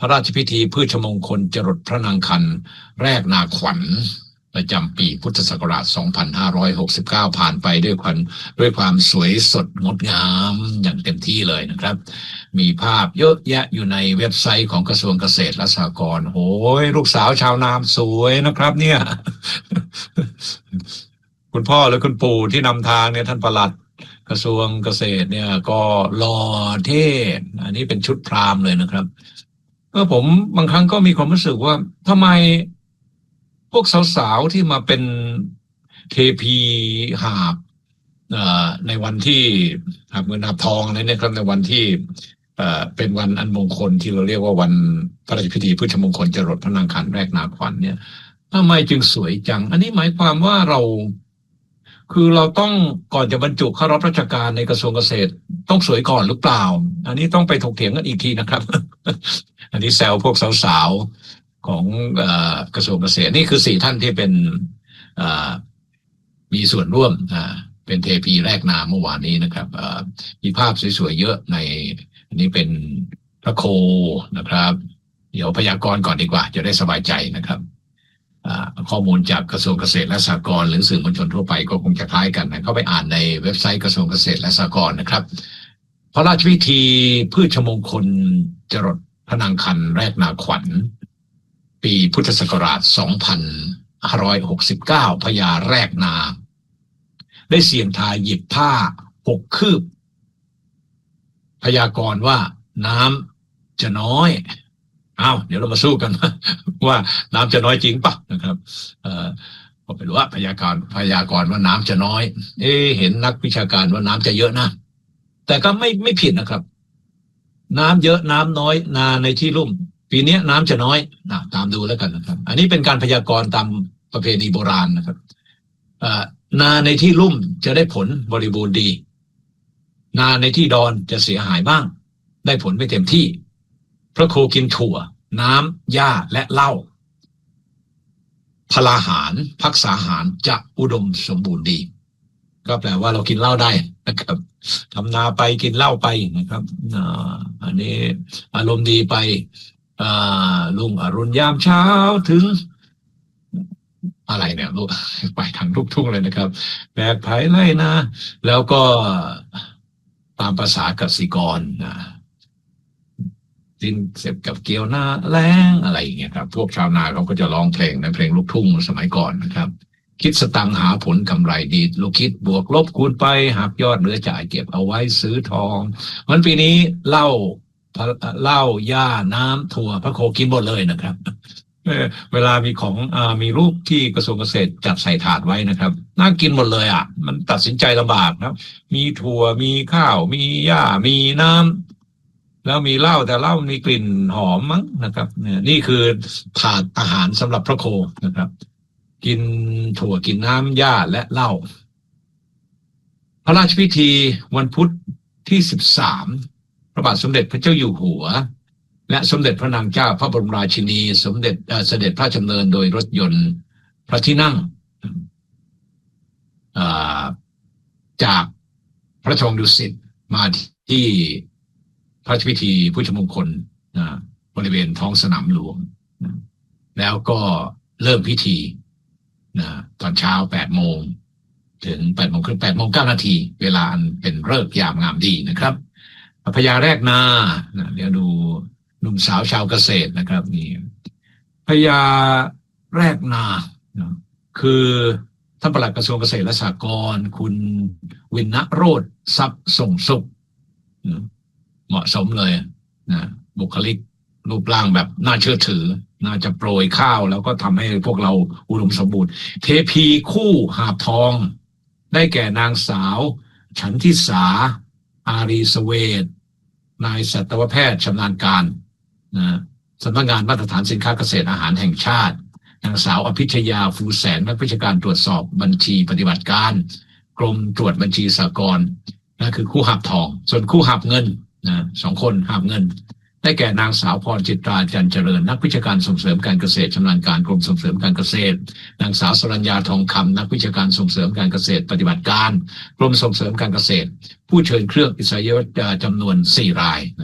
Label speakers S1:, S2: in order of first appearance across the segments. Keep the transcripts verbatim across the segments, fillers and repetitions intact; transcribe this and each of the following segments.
S1: ระราชพิธีพืชมงคลจรดพระนางคันแรกนาขวัญประจำปีพุทธศักราช สองพันห้าร้อยหกสิบเก้า ผ่านไปด้วยความด้วยความสวยสดงดงามอย่างเต็มที่เลยนะครับมีภาพเยอะแยะอยู่ในเว็บไซต์ของกระทรวงเกษตรและสหกรณ์โอ้ยลูกสาวชาวนามสวยนะครับเนี่ย คุณพ่อหรือคุณปู่ที่นำทางเนี่ยท่านปลัดกระทรวงเกษตรเนี่ยก็หล่อเท่อันนี้เป็นชุดพราหมณ์เลยนะครับเออผมบางครั้งก็มีความรู้สึกว่าทำไมพวกสาวๆที่มาเป็นเทพีหาบในวันที่หาบเงินหาบทองอะไรเนี่ยครับในวันที่เป็นวันอันมงคลที่เราเรียกว่าวันพระราชพิธีพุทธมงคลจรดพระนางคันแรกนาขวัญเนี่ยทำไมจึงสวยจังอันนี้หมายความว่าเราคือเราต้องก่อนจะบรรจุเข้ารับราชการในกระทรวงเกษตรต้องสวยก่อนหรือเปล่าอันนี้ต้องไปถกเถียงกันอีกทีนะครับ อันนี้แซวพวกสาวๆของเอ่อกระทรวงเกษตรนี่คือสี่ท่านที่เป็นเอ่อมีส่วนร่วมอ่าเป็นเทพีแรกนาเมื่อวานนี้นะครับเอ่อมีภาพสวยๆเยอะในอันนี้เป็นพระโคนะครับเดี๋ยวพยากรณ์ก่อนดีกว่าจะได้สบายใจนะครับข้อมูลจากกระทรวงเกษตรและสหกรณ์หรือสื่อมวลชนทั่วไปก็คงจะคล้ายกันนะเข้าไปอ่านในเว็บไซต์กระทรวงเกษตรและสหกรณ์นะครับพระราชพิธีพืชมงคลจรดพระนางคันแรกนาขวัญปีพุทธศักราช สองพันห้าร้อยหกสิบเก้า พญาแรกนาได้เสี่ยงทายหยิบผ้าหกคืบพยากรณ์ว่าน้ำจะน้อยอ้าวเดี๋ยวเรามาสู้กันว่าน้ำจะน้อยจริงปะนะครับเอ่อผมไม่รู้ว่าพยากรณ์พยากรณ์ว่าน้ำจะน้อยเอ๊เห็นนักวิชาการว่าน้ำจะเยอะนะแต่ก็ไม่ไม่ผิดนะครับน้ำเยอะน้ำน้อยนาในที่ลุ่มปีนี้น้ำจะน้อยนะตามดูแล้วกันนะครับอันนี้เป็นการพยากรณ์ตามประเพณีโบราณนะครับเอ่อนาในที่ลุ่มจะได้ผลบริบูรณ์ดีนาในที่ดอนจะเสียหายบ้างได้ผลไม่เต็มที่พระโคกินถั่วน้ำหญ้าและเหล้าพลาหารภักษาหารจะอุดมสมบูรณ์ดีก็แปลว่าเรากินเหล้าได้นะครับทำนาไปกินเหล้าไปนะครับอันนี้อารมณ์ดีไปลุงอรุณยามเช้าถึงอะไรเนี่ยลูกไปทางทุกทุ่งเลยนะครับแบกไผ่ไล่นาแล้วก็ตามภาษากสิกรนะดินเสพกับเกี่ยวหน้าแล้งอะไรอย่างเงี้ยครับพวกชาวนาเขาก็จะร้องเพลงในเพลงลูกทุ่งสมัยก่อนนะครับคิดสตังหาผลกำไรดีลูกคิดบวกลบคูณไปหักยอดเหลือจ่ายเก็บเอาไว้ซื้อทองวันปีนี้เหล้าเหล้าหญ้าน้ำถั่วพระโคกินหมดเลยนะครับเวลามีของอ่ามีรูปที่กระทรวงเกษตรจัดใส่ถาดไว้นะครับน่ากินหมดเลยอ่ะมันตัดสินใจลำบากครับมีถั่วมีข้าวมีหญ้ามีน้ำแล้วมีเหล้าแต่เหล้ามีกลิ่นหอมมั้งนะครับนี่คือถาดอาหารสำหรับพระโคนะครับกินถั่วกินน้ำหญ้าและเหล้าพระราชพิธีวันพุธที่สิบสามพระบาทสมเด็จพระเจ้าอยู่หัวและสมเด็จพระนางเจ้าพระบรมราชินีสมเด็จเสด็จพระราชดำเนินโดยรถยนต์พระที่นั่งจากพระราชวังดุสิตมาที่พระราชพิธีพุทธมงคลบริเวณท้องสนามหลวงแล้วก็เริ่มพิธีตอนเช้าแปดโมงถึงแปดโมงครึ่งแปดโมงเก้านาทีเวลาอันเป็นฤกษ์ยามงามดีนะครับพญาแรกนาเดี๋ยวดูหนุ่มสาวชาวเกษตรนะครับนี่พญาแรกนาคือท่านปลัดกระทรวงเกษตรและสหกรณ์คุณวินณโรจน์ทรัพย์ส่งสุขเหมาะสมเลยนะบุคลิกรูปร่างแบบน่าเชื่อถือน่าจะโปรยข้าวแล้วก็ทำให้พวกเราอุดมสมบูรณ์เทพีคู่หาบทองได้แก่นางสาวฉันทิสาอารีสเวทนายสัตวแพทย์ชำนาญการนะสำนักงานมาตรฐานสินค้าเกษตรอาหารแห่งชาตินางสาวอภิชยาฟูแสนนักวิชาการตรวจสอบบัญชีปฏิบัติการกรมตรวจบัญชีสหกรณ์นั่นคือคู่หาบทองส่วนคู่หาบเงินนะสองคนหาบเงินได้แก่นางสาวพรจิตราจันเจริญนักวิชาการส่งเสริมการเกษตรชำนาญการกรมส่งเสริมการเกษตรนางสาวสรัญญาทองคำนักวิชาการส่งเสริมการเกษตรปฏิบัติการกรมส่งเสริมการเกษตรผู้เชิญเครื่องอิสราเอลจำนวนสี่รายนะครับ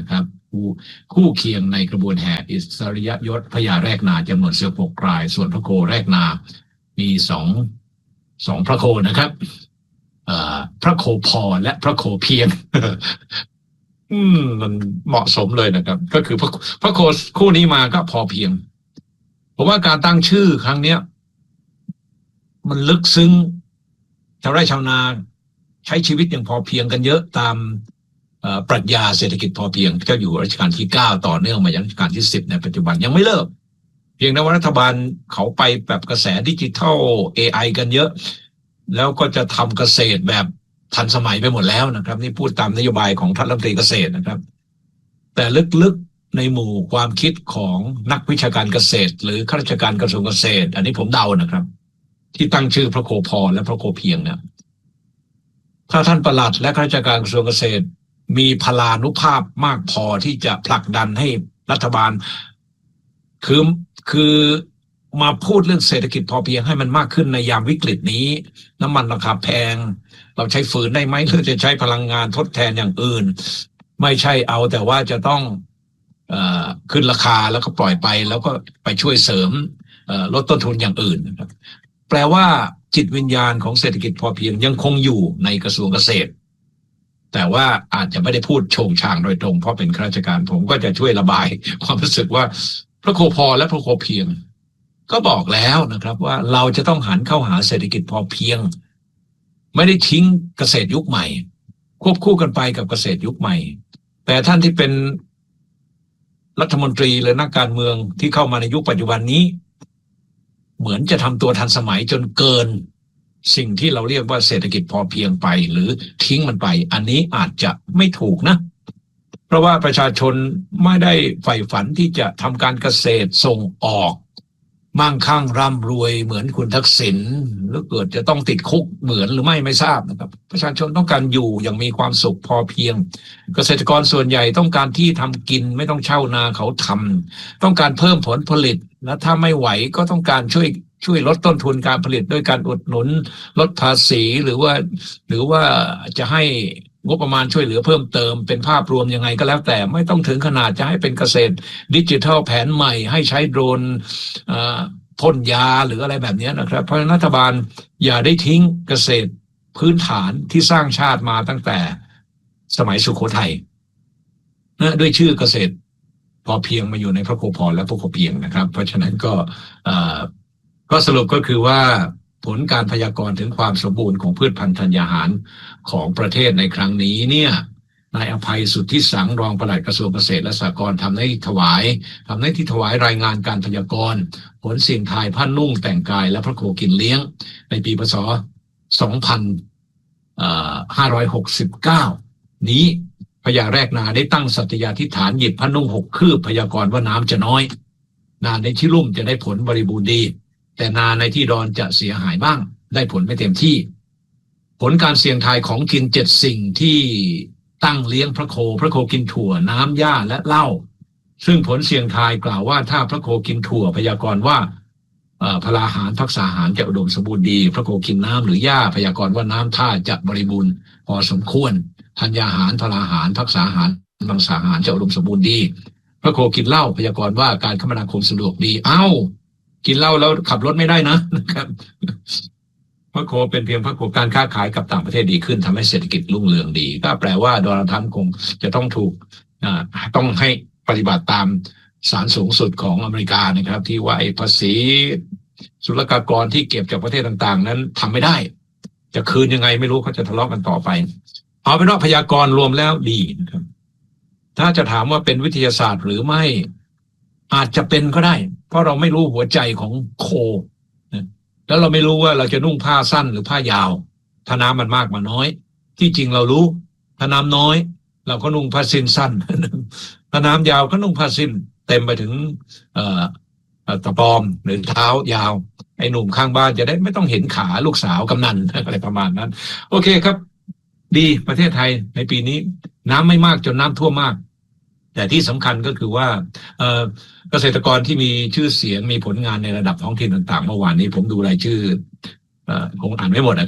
S1: คู่คู่เคียงในกระบวนแห่อิสริยยศพญาแรกนาจำนวนสิบหกรายส่วนพระโคแรกนามีสองสองพระโคนะครับพระโคพอและพระโคเพียง อืมมันเหมาะสมเลยนะครับก็คือพระพระโคคู่นี้มาก็พอเพียงผมว่าการตั้งชื่อครั้งเนี้ยมันลึกซึ้งชาวไร่ชาวนาใช้ชีวิตอย่างพอเพียงกันเยอะตามปรัชญาเศรษฐกิจพอเพียงที่อยู่รัชกาลที่เก้าต่อเนื่องมายังรัชกาลที่สิบในปัจจุบันยังไม่เลิกเพียงแต่ว่ารัฐบาลเขาไปแบบกระแสดิจิทัล เอ ไอ กันเยอะแล้วก็จะทำเกษตรแบบทันสมัยไปหมดแล้วนะครับนี่พูดตามนโยบายของท่านรัฐมนตรีเกษตรนะครับแต่ลึกๆในหมู่ความคิดของนักวิชาการเกษตรหรือข้าราชการกระทรวงเกษตรอันนี้ผมเดานะครับที่ตั้งชื่อพระโคพอและพระโคเพียงเนี่ยถ้าท่านปลัดและข้าราชการกระทรวงเกษตรมีพลานุภาพมากพอที่จะผลักดันให้รัฐบาลคือคือมาพูดเรื่องเศรษฐกิจพอเพียงให้มันมากขึ้นในยามวิกฤตนี้น้ำมันราคาแพงเราใช้ฝืนได้ไหมหรือจะใช้พลังงานทดแทนอย่างอื่นไม่ใช่เอาแต่ว่าจะต้องเอ่อขึ้นราคาแล้วก็ปล่อยไปแล้วก็ไปช่วยเสริมเอ่อลดต้นทุนอย่างอื่นนะครับแปลว่าจิตวิญญาณของเศรษฐกิจพอเพียงยังคงอยู่ในกระทรวงเกษตรแต่ว่าอาจจะไม่ได้พูดโชงช่างโดยตรงเพราะเป็นข้าราชการผมก็จะช่วยระบายความรู้สึกว่าพระโคพอและพระโคเพียงก็บอกแล้วนะครับว่าเราจะต้องหันเข้าหาเศรษฐกิจพอเพียงไม่ได้ทิ้งเกษตรยุคใหม่ควบคู่กันไปกับเกษตรยุคใหม่แต่ท่านที่เป็นรัฐมนตรีหรือนักการเมืองที่เข้ามาในยุคปัจจุบันนี้เหมือนจะทำตัวทันสมัยจนเกินสิ่งที่เราเรียกว่าเศรษฐกิจพอเพียงไปหรือทิ้งมันไปอันนี้อาจจะไม่ถูกนะเพราะว่าประชาชนไม่ได้ใฝ่ฝันที่จะทำการเกษตรส่งออกมั่งคั่งร่ำรวยเหมือนคุณทักษิณหรือเกิดจะต้องติดคุกเหมือนหรือไม่ไม่ทราบนะครับประชาชนต้องการอยู่อย่างมีความสุขพอเพียงเกษตรกรส่วนใหญ่ต้องการที่ทำกินไม่ต้องเช่านาเขาทำต้องการเพิ่มผลผลิตและถ้าไม่ไหวก็ต้องการช่วยช่วยลดต้นทุนการผลิตด้วยการอุดหนุนลดภาษีหรือว่าหรือว่าจะให้งบประมาณช่วยเหลือเพิ่มเติมเป็นภาพรวมยังไงก็แล้วแต่ไม่ต้องถึงขนาดจะให้เป็นเกษตรดิจิทัลแผนใหม่ให้ใช้โดรนพ่นยาหรืออะไรแบบนี้นะครับเพราะรัฐบาลอย่าได้ทิ้งเกษตรพื้นฐานที่สร้างชาติมาตั้งแต่สมัยสุโขทัยนะด้วยชื่อเกษตรพอเพียงมาอยู่ในพระโคพอและพระโคเพียงนะครับเพราะฉะนั้นก็ก็สรุปก็คือว่าผลการพยากรณ์ถึงความสมบูรณ์ของพืชพันธุ์ธัญญาหารของประเทศในครั้งนี้เนี่ยนายอภัยสุทธิสังรองปลัดกระทรวงเกษตรและสหกรณ์ทำหน้าที่ถวายทำหน้าที่ถวายรายงานการพยากรณ์ผลเสี่ยงทายผ้านุ่งแต่งกายและพระโคกินเลี้ยงในปีพ.ศ. สองพันห้าร้อยหกสิบเก้านี้พญาแรกนาได้ตั้งสัตยาธิษฐานหยิบผ้านุ่งหกคืบพยากรณ์ว่าน้ำจะน้อยนาในที่ลุ่มจะได้ผลบริบูรณ์ดีแต่นาในที่ดอนจะเสียหายบ้างได้ผลไม่เต็มที่ผลการเสี่ยงทายของกินเจ็ดสิ่งที่ตั้งเลี้ยงพระโคพระโคกินถั่วน้ำหญ้าและเหล้าซึ่งผลเสี่ยงทายกล่าวว่าถ้าพระโคกินถั่วพยากรณ์ว่าพลาหารภักษาหารจะอุดมสมบูรณ์ดีพระโคกินน้ำหรือหญ้าพยากรณ์ว่าน้ำท่าจะบริบูรณ์พอสมควรธัญญาหารพลาหารภักษาหารมังสาหารจะอุดมสมบูรณ์ดีพระโคกินเหล้าพยากรณ์ว่าการคมนาคมสะดวกดีเอ้ากินเหล้าแล้วขับรถไม่ได้นะนะครับพระโคเป็นเพียงพระโคการค้าขายกับต่างประเทศดีขึ้นทำให้เศรษฐกิจรุ่งเรืองดีก็แปลว่าโดนัลด์ทรัมป์คงจะต้องถูกต้องให้ปฏิบัติตามศาลสูงสุดของอเมริกานะครับที่ว่าไอ้ภาษีศุลกากรที่เก็บจากประเทศต่างๆนั้นทำไม่ได้จะคืนยังไงไม่รู้เขาจะทะเลาะกันต่อไปเอาเป็นว่าพยากรณ์รวมแล้วดีนะครับถ้าจะถามว่าเป็นวิทยาศาสตร์หรือไม่อาจจะเป็นก็ได้เพราะเราไม่รู้หัวใจของโคนะแล้วเราไม่รู้ว่าเราจะนุ่งผ้าสั้นหรือผ้ายาวถ้าน้ำมันมากมาน้อยที่จริงเรารู้ถ้าน้ำน้อยเราก็นุ่งผ้าสิ้นสั้นถ้าน้ำยาวก็นุ่งผ้าสิ้นเต็มไปถึงเอ่อตะปอมหรือเท้ายาวไอ้หนุ่มข้างบ้านจะได้ไม่ต้องเห็นขาลูกสาวกำนันอะไรประมาณนั้นโอเคครับดีประเทศไทยในปีนี้น้ำไม่มากจนน้ำท่วมมากแต่ที่สำคัญก็คือว่าเอ่อเกษตรกรที่มีชื่อเสียงมีผลงานในระดับท้องถิ่นต่างๆเมื่อวานนี้ผมดูรายชื่อเอ่อคงอ่านไม่หมดนะครับ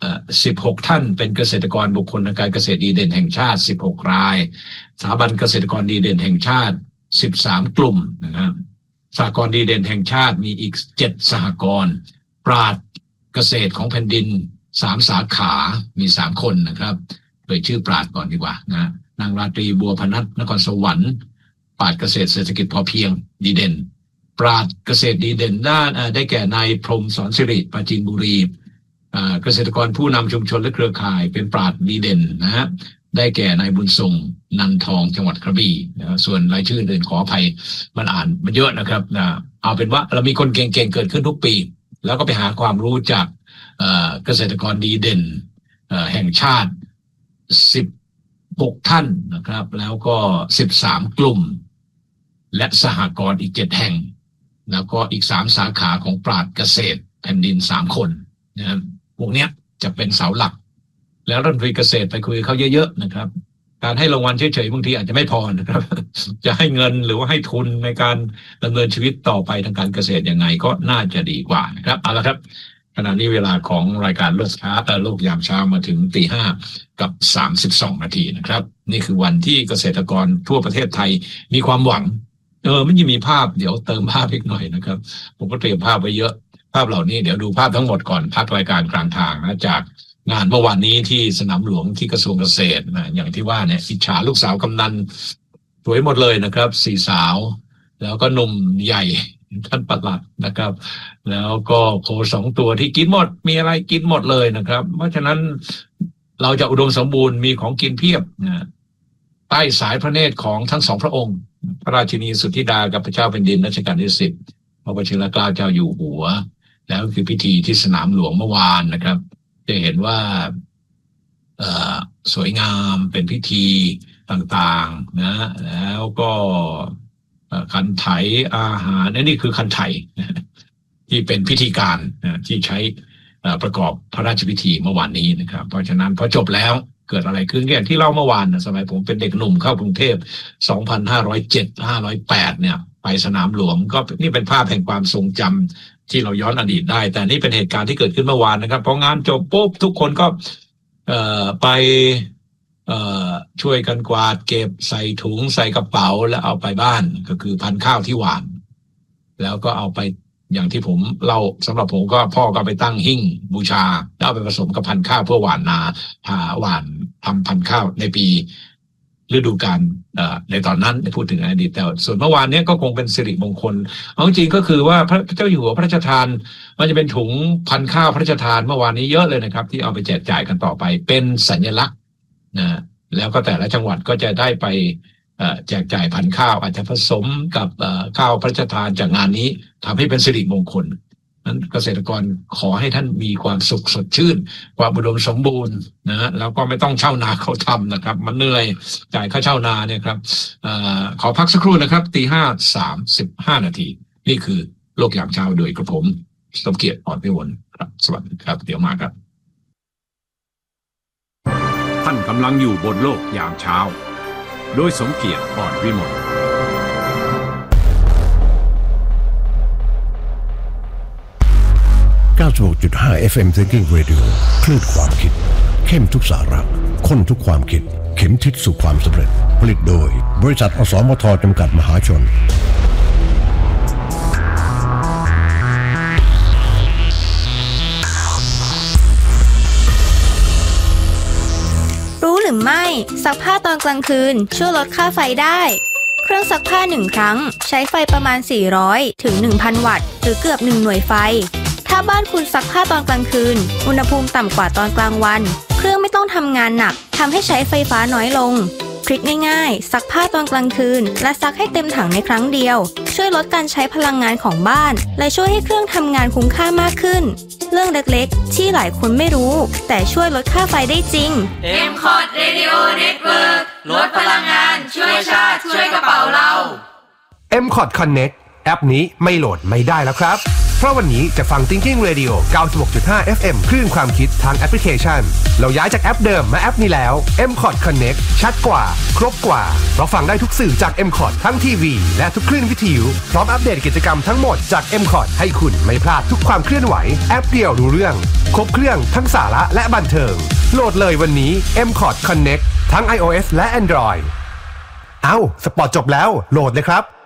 S1: สิบหกท่านเป็นเกษตรกรบุคคลทางการเกษตรดีเด่นแห่งชาติสิบหกรายสถาบันเกษตรกรดีเด่นแห่งชาติสิบสามกลุ่มนะครับสหกรณ์ดีเด่นแห่งชาติมีอีกเจ็ดสหกรณ์ปราชญ์เกษตรของแผ่นดินสามสาขามีสามคนนะครับโดยชื่อปราชญ์ก่อนดีกว่านะนางราตรีบัวพนัสนครสวรรค์ปราชญ์เกษตรเศรษฐกิจพอเพียงดีเด่นปราชญ์เกษตรดีเด่นด้านได้แก่นายพรหมสอนสิริปราจีนบุรีเกษตรกรผู้นำชุมชนและเครือข่ายเป็นปราชญ์ดีเด่นนะฮะได้แก่นายบุญทรงนันทองจังหวัดกระบี่นะส่วนรายชื่ออื่นขออภัยมันอ่านมันเยอะนะครับนะเอาเป็นว่าเรามีคนเก่งๆเกิดขึ้นทุกปีแล้วก็ไปหาความรู้จากเกษตรกรดีเด่นแห่งชาติสิบหกท่านนะครับแล้วก็สิบสามกลุ่มและสหกรณ์อีกเจ็ดแห่งแล้วก็อีกสามสาขาของปราชญ์เกษตรแผ่นดินสามคนนะครับพวกเนี้ยจะเป็นเสาหลักแล้วรัฐมนตรีเกษตรไปคุยกับเขาเยอะๆนะครับการให้รางวัลเฉยๆบางทีอาจจะไม่พอนะครับจะให้เงินหรือว่าให้ทุนในการดำเนินชีวิตต่อไปทางการเกษตรยังไงก็น่าจะดีกว่านะครับเอาละครับขณะนี้เวลาของรายการโลกช้าโลกยามเช้ามาถึงตีห้ากับสามสิบสองนาทีนะครับนี่คือวันที่เกษตรกรทั่วประเทศไทยมีความหวังเออไม่ยังมีภาพเดี๋ยวเติมภาพอีกหน่อยนะครับผมก็เตรียมภาพไว้เยอะภาพเหล่านี้เดี๋ยวดูภาพทั้งหมดก่อนพักรายการกลางทางนะจากงานเมื่อวานนี้ที่สนามหลวงที่กระทรวงเกษตรนะอย่างที่ว่าเนี่ยอิจฉาลูกสาวกำนันสวยหมดเลยนะครับสี่สาวแล้วก็หนุ่มใหญ่ท่านปลัดนะครับแล้วก็โคสองตัวที่กินหมดมีอะไรกินหมดเลยนะครับเพราะฉะนั้นเราจะอุดมสมบูรณ์มีของกินเพียบนะใต้สายพระเนตรของทั้งสองพระองค์พระราชินีสุทธิดากับพระเจ้าแผ่นดินรัชกาลที่สิบพระวชิรเกล้าเจ้าอยู่หัวแล้วคือพิธีที่สนามหลวงเมื่อวานนะครับจะเห็นว่าสวยงามเป็นพิธีต่างๆนะแล้วก็คันไถอาหารนี่คือคันไถที่เป็นพิธีการที่ใช้ประกอบพระราชพิธีเมื่อวานนี้นะครับเพราะฉะนั้นพอจบแล้วเกิดอะไรขึ้นอย่างที่เล่าเมื่อวานนะสมัยผมเป็นเด็กหนุ่มเข้ากรุงเทพสองพันห้าร้อยเจ็ด ห้าร้อยแปดเนี่ยไปสนามหลวงก็นี่เป็นภาพแห่งความทรงจำที่เราย้อนอดีตได้แต่นี่เป็นเหตุการณ์ที่เกิดขึ้นเมื่อวานนะครับพองานจบปุ๊บทุกคนก็เอ่อไปเอ่อช่วยกันกวาดเก็บใส่ถุงใส่กระเป๋าแล้วเอาไปบ้านก็คือพันธุ์ข้าวที่หวานแล้วก็เอาไปอย่างที่ผมเล่าสำหรับผมก็พ่อก็ไปตั้งหิ้งบูชาแล้วเอาไปผสมกับพันธุ์ข้าวเพื่อหว่านนาหาหว่านทำพันธุ์ข้าวในปีฤดูกาลในตอนนั้นพูดถึงอดีตแต่ส่วนเมื่อวานนี้ก็คงเป็นสิริมงคลเอาจริงก็คือว่าพระเจ้าอยู่หัวพระราชทานมันจะเป็นถุงพันธุ์ข้าวพระราชทานเมื่อวานนี้เยอะเลยนะครับที่เอาไปแจกจ่ายกันต่อไปเป็นสัญลักษณ์นะแล้วก็แต่ละจังหวัดก็จะได้ไปแจกจ่ายพันธุ์ข้าวอาจจะผสมกับข้าวพระราชทานจากงานนี้ทำให้เป็นสิริมงคลนั้นเกษตรกรขอให้ท่านมีความสุขสดชื่นความอุดมสมบูรณ์นะแล้วก็ไม่ต้องเช่านาเขาทำนะครับมันเหนื่อยจ่ายค่าเช่านาเนี่ยครับอขอพักสักครู่นะครับตีห้าสามสิบห้านาทีนี่คือโลกยามเช้าโดยกระผมสมเกียรติอ่อนพิมลครับสวัสดีครับเดี๋ยวมาครับท่านกำลังอยู่บนโลกยามเช้าโดยสมเกียรติอ่อนวิมล
S2: เก้าสิบหกจุดห้า เอฟ เอ็ม Thinking Radio คลื่นความคิดเข้มทุกสาระข้นทุกความคิดเข็มทิศสู่ความสำเร็จผลิตโดยบริษัทอสมทจำกัดมหาชน
S3: รู้หรือไม่ซักผ้าตอนกลางคืนช่วยลดค่าไฟได้เครื่องซักผ้าหนึ่งครั้งใช้ไฟประมาณสี่ร้อยถึง หนึ่งพัน วัตต์หรือเกือบหนึ่งหน่วยไฟถ้าบ้านคุณซักผ้าตอนกลางคืนอุณหภูมิต่ำกว่าตอนกลางวันเครื่องไม่ต้องทำงานหนักทำให้ใช้ไฟฟ้าน้อยลงทริคง่ายๆซักผ้าตอนกลางคืนและซักให้เต็มถังในครั้งเดียวช่วยลดการใช้พลังงานของบ้านและช่วยให้เครื่องทำงานคุ้มค่ามากขึ้นเรื่องเล็กๆที่หลายคนไม่รู้แต่ช่วยลดค่าไฟได้จริง
S4: เอ็ม คอท Radio Network ลดพลังงานช่วยชาติช่วยกระเป๋าเรา
S5: เอ็ม คอท Connect แอปนี้ไม่โหลดไม่ได้แล้วครับเพราะวันนี้จะฟัง Thinking Radio เก้าสิบหกจุดห้า เอฟ เอ็ม คลื่นความคิดทางแอปพลิเคชันเราย้ายจากแอปเดิมมาแอปนี้แล้ว เอ็ม คอร์ด Connect ชัดกว่าครบกว่าเพราะฟังได้ทุกสื่อจาก เอ็ม คอร์ด ทั้งทีวีและทุกคลื่นวิทยุพร้อมอัปเดตกิจกรรมทั้งหมดจาก เอ็ม คอร์ด ให้คุณไม่พลาดทุกความเคลื่อนไหวแอปเดียวรู้เรื่องครบเครื่องทั้งสาระและบันเทิงโหลดเลยวันนี้ เอ็ม คอร์ด Connect ทั้ง iOS และ Android เอ้าสปอร์ตจบแล้วโหลดเลยครับ